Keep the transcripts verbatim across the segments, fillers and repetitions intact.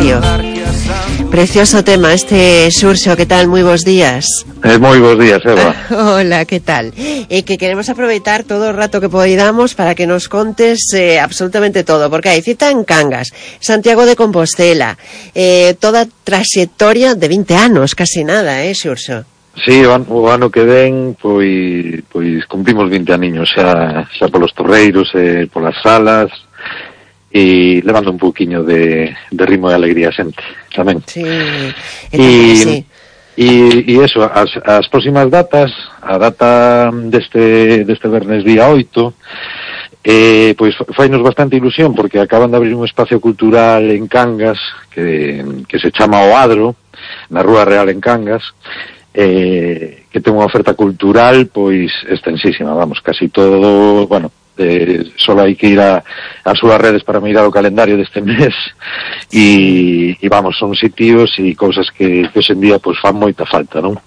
calendario. Precioso tema este, Xurxo, que tal? Moi bons días. Eh, moi bons días, Eva. Hola, que tal? E eh, que queremos aproveitar todo o rato que podamos para que nos contes eh, absolutamente todo, porque hai cita en Cangas, Santiago de Compostela, eh, toda traxectoria de vinte anos, casi nada, eh, Xurxo? Sí, o ano, o ano que ven, pois, pois cumprimos vinte aniños xa, xa polos torreiros e polas salas, e levando un pouquiño de, de ritmo e alegría xente, tamén. Sí, e, sí. E, e eso, as, as próximas datas, a data deste, deste vernes día oito, eh, pois fainos bastante ilusión, porque acaban de abrir un espacio cultural en Cangas, que, que se chama O Adro, na Rúa Real en Cangas, eh, que ten unha oferta cultural, pois, extensísima, vamos, casi todo, bueno, Eh, solo hai que ir a, a súas redes para mirar o calendario deste mes e, e vamos, son sitios e cousas que, que hoxe en día pues, fan moita falta, non?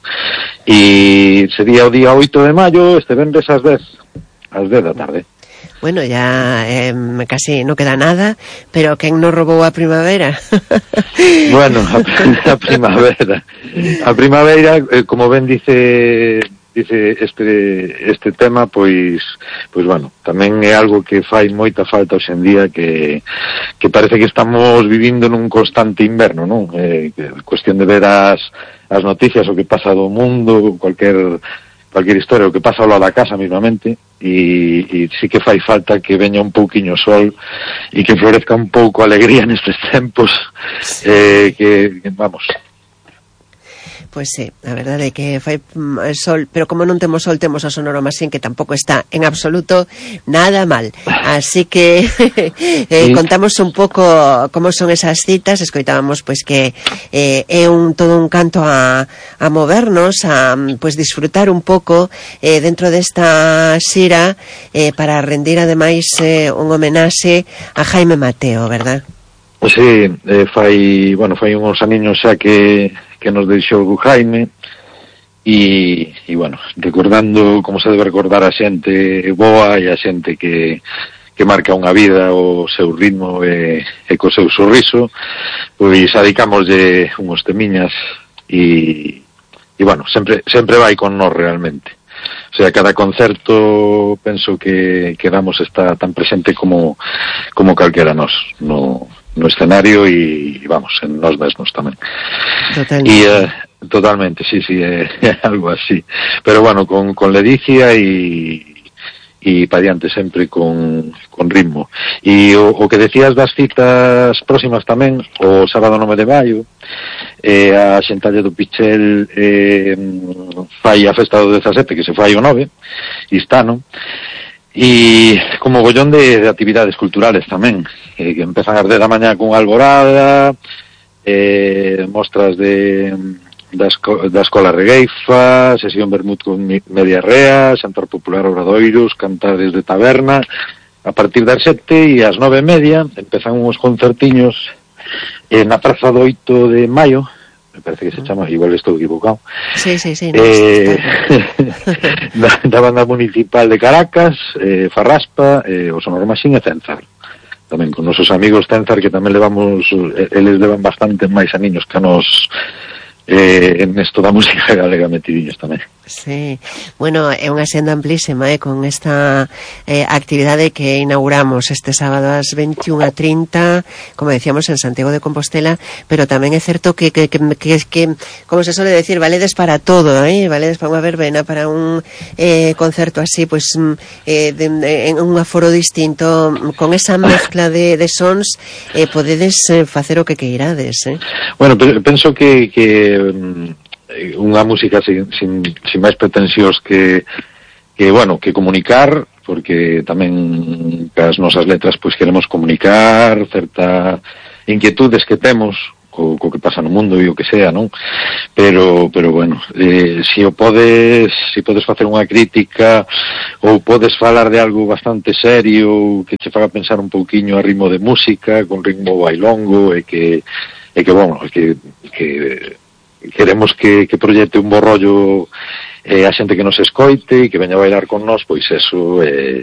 E sería o día oito de maio, este venres ás dez ás dez da tarde. Bueno, ya eh, casi no queda nada, pero quen nos robou a primavera? Bueno, a, a primavera a primavera, eh, como ben dice dice este este tema, pois pois bueno, tamén é algo que fai moita falta hoxe en día, que que parece que estamos vivindo nun constante inverno, non? Eh, cuestión de ver as as noticias, o que pasa do mundo, cualquier cualquier historia, o que pasa ao lado da casa mismamente, e, e sí que fai falta que veña un pouquiño sol e que florezca un pouco a alegría nestes tempos, eh, que, que vamos. Pois sí, a verdade é que fai sol, pero como non temos sol, temos a Sonoro Masín, que tampouco está en absoluto nada mal. Así que eh, contamos un pouco como son esas citas, escoitábamos pois que eh, é un todo un canto a, a movernos, a pois disfrutar un pouco eh, dentro desta xira eh, para rendir ademais eh, un homenaxe a Jaime Mateo, verdad? Sí, eh, fai, bueno, fai uns aniños xa que que nos deixou o Jaime e, e bueno, recordando como se debe recordar a xente boa e a xente que, que marca unha vida o seu ritmo e, e co seu sorriso, pois adicámoslle unhos temiñas e, e bueno, sempre, sempre vai con nós realmente. O sea, cada concerto penso que, que damos está tan presente como, como calquera nós no, no escenario e, vamos, en nós mesmos tamén. Totalmente. E, eh, totalmente, sí, sí, é, é algo así. Pero bueno, con, con ledicia e e pa diante sempre con, con ritmo. E o, o que decías das citas próximas tamén, o sábado nove de maio, eh, a Xentalle do Pichel eh, fai a festa do dezasete, que se fai o nove, e está, non? E como bollón de, de actividades culturales tamén, eh, que empezan ás dez da mañá con alborada, eh, mostras de da, esco, da Escola Regueifa, sesión vermut con media rea, xantar popular obradoiros, cantares de taberna. A partir das sete e ás nove e media empezan uns concertiños eh, na Praza do oito de maio, me parece que se chama, igual estou equivocado. Sí, sí, sí. No, eh, da, da banda municipal de Caracas, eh, Farraspa, eh, o Sonoro Masín e Cenzar. Tamén con nosos amigos Cenzar, que tamén levamos, eh, eles levan bastante máis aniños que nos eh, en esto da música galega metidiños tamén. Sí, bueno, é unha senda amplísima, eh, con esta eh, actividade que inauguramos este sábado ás veintiuna e trinta, como decíamos, en Santiago de Compostela, pero tamén é certo que, que, que, que, que como se suele decir, valedes para todo, eh? Valedes para unha verbena, para un eh, concerto así, pues, eh, de, de, en un aforo distinto, con esa mezcla de, de sons, eh, podedes eh, facer o que queirades, eh? Bueno, penso que, que unha música sin, sin, sin máis pretensións que, que, bueno, que comunicar, porque tamén as nosas letras pois queremos comunicar certa inquietudes que temos co, co que pasa no mundo e o que sea, non? Pero, pero bueno, eh, si o podes, si podes facer unha crítica ou podes falar de algo bastante serio que che faga pensar un pouquiño a ritmo de música, con ritmo bailongo e que, e que bueno, que, que queremos que, que proyecte un bo rollo eh, a xente que nos escoite e que veña a bailar con nós, pois eso é,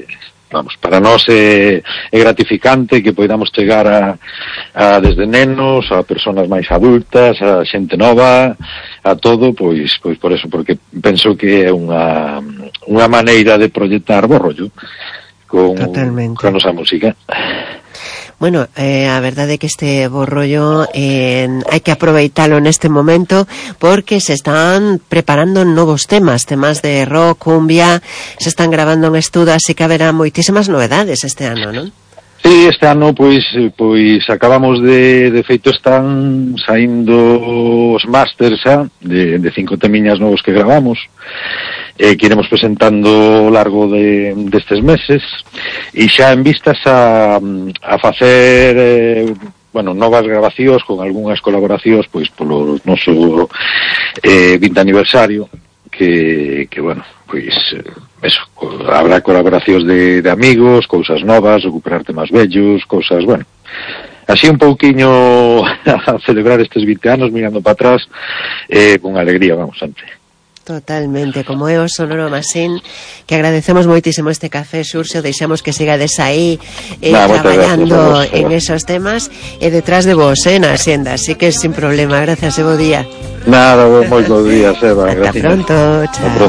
vamos, para nós é, é gratificante que poidamos chegar a, a desde nenos, a persoas máis adultas, a xente nova, a todo, pois pois por eso, porque penso que é unha unha maneira de proyectar bo rollo con, con a nosa música. Bueno, eh, a verdade é que este bo rollo eh, hai que aproveitalo neste momento porque se están preparando novos temas, temas de rock, cumbia, se están grabando en estudo, así que haberá moitísimas novedades este ano, non? Sí, este ano, pois, pois acabamos de, de feito, están saindo os másters xa, de, de cinco temiñas novos que gravamos, eh, que iremos presentando ao largo de, destes meses, e xa en vistas a, a facer, eh, bueno, novas grabacións con algunhas colaboracións, pois, polo noso eh, vinte aniversario, que, que bueno, pois, eso, habrá colaboracións de, de amigos, cousas novas, recuperar temas vellos, cousas, bueno, así un pouquiño a celebrar estes vinte anos, mirando para atrás, eh, con alegría, vamos, sempre. Totalmente, como é o Sonoro Masín, que agradecemos moitísimo este café, Xurxo, deixamos que sigades aí eh, nah, traballando en esos temas e detrás de vos, eh, na Hacienda, así que sin problema, gracias e bo día. Nada, moi bo día, Seba. Hasta gracias. Pronto, chao.